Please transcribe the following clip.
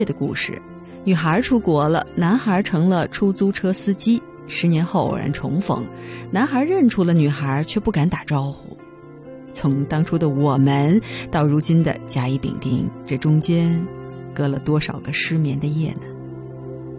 的故事。女孩出国了，男孩成了出租车司机。10年后偶然重逢，男孩认出了女孩，却不敢打招呼。从当初的我们到如今的甲乙丙丁，这中间隔了多少个失眠的夜呢？